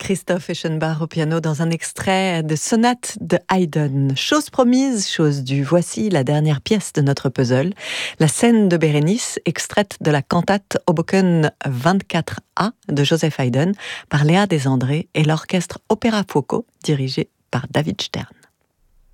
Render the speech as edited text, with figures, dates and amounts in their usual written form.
Christoph Eschenbach au piano dans un extrait de Sonate de Haydn. Chose promise, chose due. Voici la dernière pièce de notre puzzle, la scène de Bérénice, extraite de la cantate Hoboken 24A de Joseph Haydn par Léa Desandré et l'orchestre Opéra Foucault dirigé par David Stern.